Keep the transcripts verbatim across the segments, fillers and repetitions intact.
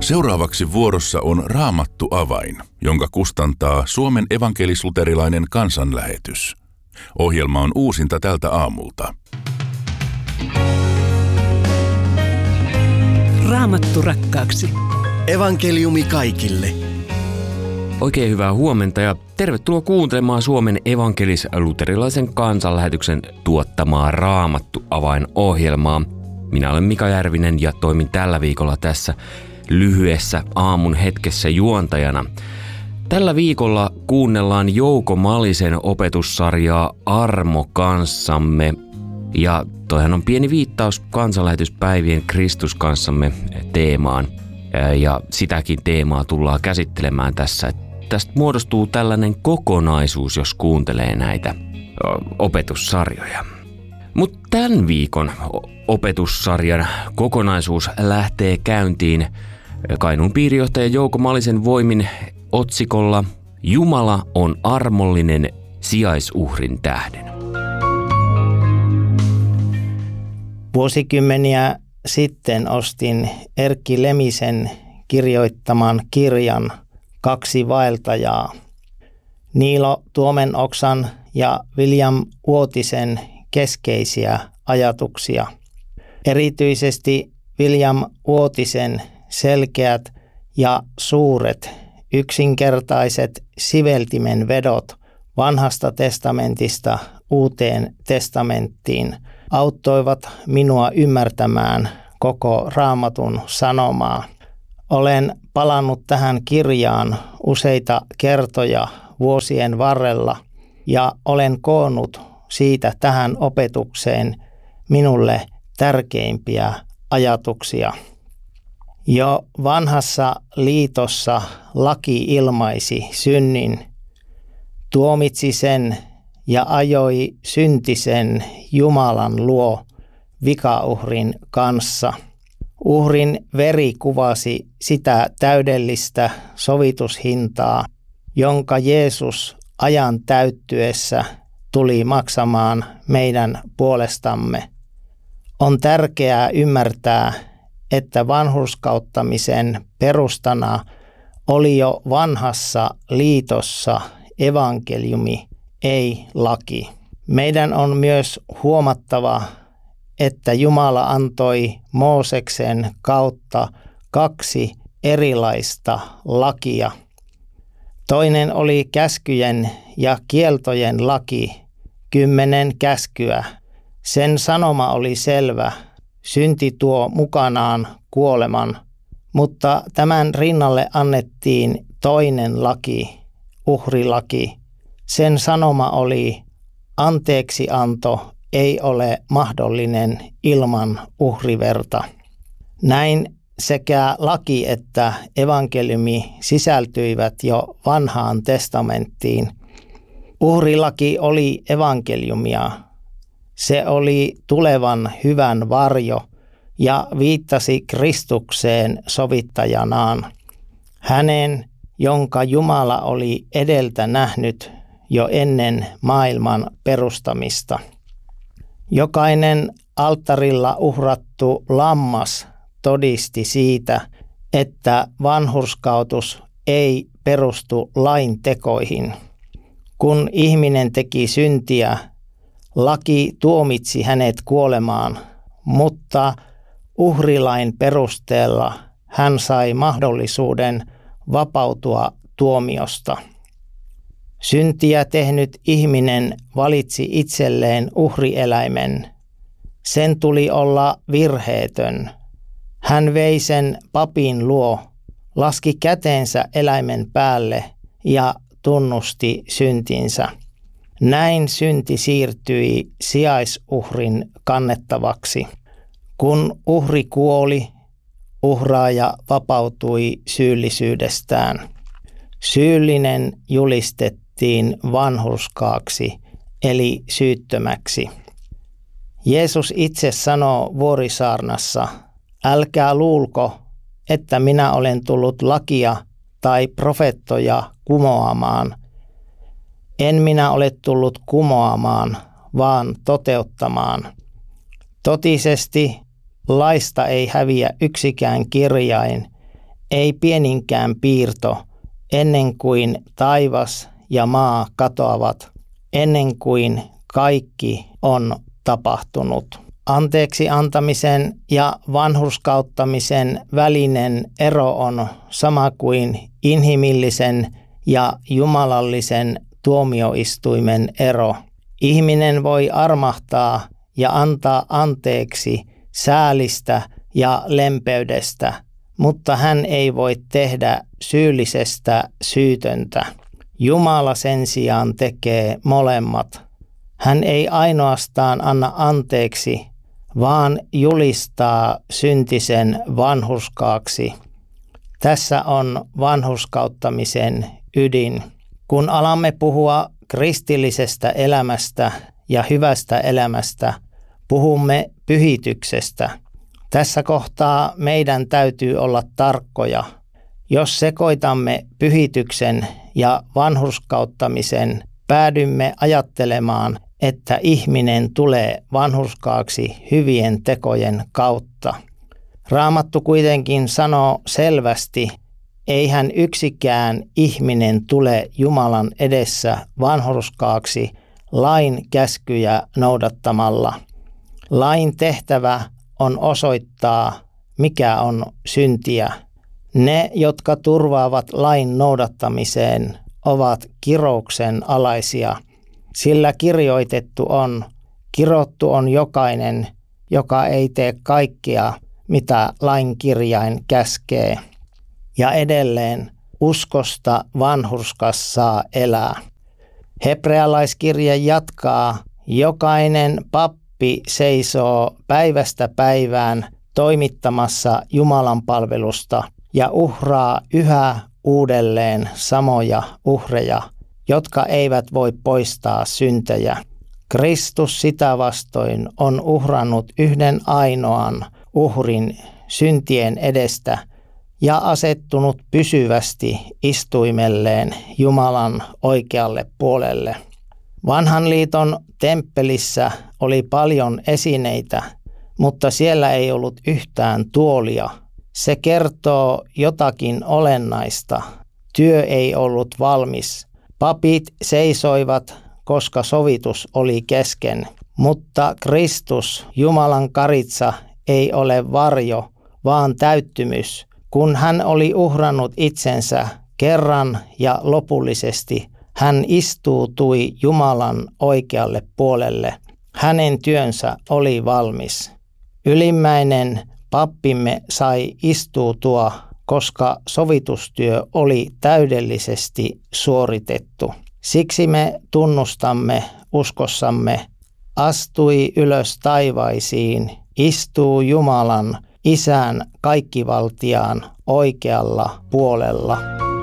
Seuraavaksi vuorossa on Raamattu avain, jonka kustantaa Suomen evankelis-luterilainen kansanlähetys. Ohjelma on uusinta tältä aamulta. Raamattu rakkaaksi. Evankeliumi kaikille. Oikein hyvää huomenta ja tervetuloa kuuntelemaan Suomen evankelis-luterilaisen kansanlähetyksen tuottamaa Raamattu avain-ohjelmaa. Minä olen Mika Järvinen ja toimin tällä viikolla tässä lyhyessä aamun hetkessä juontajana. Tällä viikolla kuunnellaan Jouko Malisen opetussarjaa Armo kanssamme. Ja toihan on pieni viittaus kansanlähetyspäivien Kristus kanssamme teemaan. Ja sitäkin teemaa tullaan käsittelemään tässä. Tästä muodostuu tällainen kokonaisuus, jos kuuntelee näitä opetussarjoja. Mutta tämän viikon opetussarjan kokonaisuus lähtee käyntiin Kainuun piirijohtaja Jouko Malisen voimin otsikolla Jumala on armollinen sijaisuhrin tähden. Vuosikymmeniä sitten ostin Erkki Lemisen kirjoittaman kirjan Kaksi vaeltajaa. Niilo Tuomenoksan ja William Uotisen keskeisiä ajatuksia. Erityisesti William Uotisen selkeät ja suuret, yksinkertaiset siveltimen vedot vanhasta testamentista uuteen testamenttiin auttoivat minua ymmärtämään koko Raamatun sanomaa. Olen palannut tähän kirjaan useita kertoja vuosien varrella ja olen koonnut siitä tähän opetukseen minulle tärkeimpiä ajatuksia. Jo vanhassa liitossa laki ilmaisi synnin, tuomitsi sen ja ajoi syntisen Jumalan luo vikauhrin kanssa. Uhrin veri kuvasi sitä täydellistä sovitushintaa, jonka Jeesus ajan täyttyessä tuli maksamaan meidän puolestamme. On tärkeää ymmärtää, että vanhurskauttamisen perustana oli jo vanhassa liitossa evankeliumi, ei laki. Meidän on myös huomattava, että Jumala antoi Mooseksen kautta kaksi erilaista lakia. Toinen oli käskyjen ja kieltojen laki, kymmenen käskyä. Sen sanoma oli selvä, synti tuo mukanaan kuoleman, mutta tämän rinnalle annettiin toinen laki, uhrilaki. Sen sanoma oli, anteeksianto ei ole mahdollinen ilman uhriverta. Näin sekä laki että evankeliumi sisältyivät jo vanhaan testamenttiin. Uhrilaki oli evankeliumia. Se oli tulevan hyvän varjo ja viittasi Kristukseen sovittajanaan. Hänen, jonka Jumala oli edeltä nähnyt jo ennen maailman perustamista. Jokainen alttarilla uhrattu lammas todisti siitä, että vanhurskautus ei perustu lain tekoihin. Kun ihminen teki syntiä, laki tuomitsi hänet kuolemaan, mutta uhrilain perusteella hän sai mahdollisuuden vapautua tuomiosta. Syntiä tehnyt ihminen valitsi itselleen uhrieläimen. Sen tuli olla virheetön. Hän vei sen papin luo, laski käteensä eläimen päälle ja tunnusti syntinsä. Näin synti siirtyi sijaisuhrin kannettavaksi. Kun uhri kuoli, uhraaja vapautui syyllisyydestään. Syyllinen julistettiin vanhurskaaksi, eli syyttömäksi. Jeesus itse sanoo vuorisaarnassa, älkää luulko, että minä olen tullut lakia tai profeettoja kumoamaan. En minä ole tullut kumoamaan, vaan toteuttamaan. Totisesti laista ei häviä yksikään kirjain, ei pieninkään piirto, ennen kuin taivas ja maa katoavat, ennen kuin kaikki on tapahtunut. Anteeksi antamisen ja vanhurskauttamisen välinen ero on sama kuin inhimillisen ja jumalallisen tuomioistuimen ero. Ihminen voi armahtaa ja antaa anteeksi säälistä ja lempeydestä, mutta hän ei voi tehdä syyllisestä syytöntä. Jumala sen sijaan tekee molemmat. Hän ei ainoastaan anna anteeksi, vaan julistaa syntisen vanhurskaaksi. Tässä on vanhurskauttamisen ydin. Kun alamme puhua kristillisestä elämästä ja hyvästä elämästä, puhumme pyhityksestä. Tässä kohtaa meidän täytyy olla tarkkoja. Jos sekoitamme pyhityksen ja vanhurskauttamisen, päädymme ajattelemaan, että ihminen tulee vanhurskaaksi hyvien tekojen kautta. Raamattu kuitenkin sanoo selvästi, eihän yksikään ihminen tule Jumalan edessä vanhurskaaksi lain käskyjä noudattamalla. Lain tehtävä on osoittaa, mikä on syntiä. Ne, jotka turvaavat lain noudattamiseen, ovat kirouksen alaisia, sillä kirjoitettu on, kirottu on jokainen, joka ei tee kaikkea, mitä lain kirjain käskee. Ja edelleen, uskosta vanhurskas saa elää. Hebrealaiskirja jatkaa, jokainen pappi seisoo päivästä päivään toimittamassa Jumalan palvelusta ja uhraa yhä uudelleen samoja uhreja, jotka eivät voi poistaa syntejä. Kristus sitä vastoin on uhrannut yhden ainoan uhrin syntien edestä ja asettunut pysyvästi istuimelleen Jumalan oikealle puolelle. Vanhan liiton temppelissä oli paljon esineitä, mutta siellä ei ollut yhtään tuolia. Se kertoo jotakin olennaista. Työ ei ollut valmis. Papit seisoivat, koska sovitus oli kesken. Mutta Kristus, Jumalan karitsa, ei ole varjo, vaan täyttymys. Kun hän oli uhrannut itsensä kerran ja lopullisesti, hän istuutui Jumalan oikealle puolelle. Hänen työnsä oli valmis. Ylimmäinen pappimme sai istuutua, koska sovitustyö oli täydellisesti suoritettu. Siksi me tunnustamme uskossamme, astui ylös taivaisiin, istuu Jumalan, Isän kaikkivaltiaan oikealla puolella.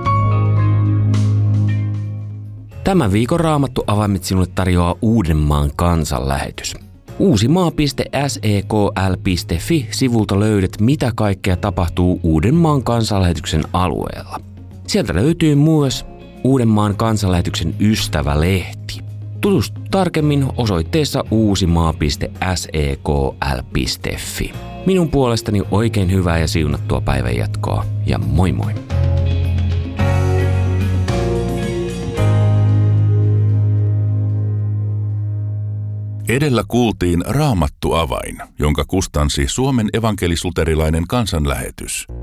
Tämän viikon Raamattu avaimet sinulle tarjoaa Uudenmaan kansanlähetys. uusimaa piste s e k l piste f i sivulta löydät, mitä kaikkea tapahtuu Uudenmaan kansanlähetyksen alueella. Sieltä löytyy myös Uudenmaan kansanlähetyksen ystävälehti. Tutustu tarkemmin osoitteessa uusimaa piste s e k l piste f i. Minun puolestani oikein hyvää ja siunattua päivänjatkoa ja moi moi! Edellä kuultiin Raamattu avain, jonka kustansi Suomen evankelis-luterilainen kansanlähetys.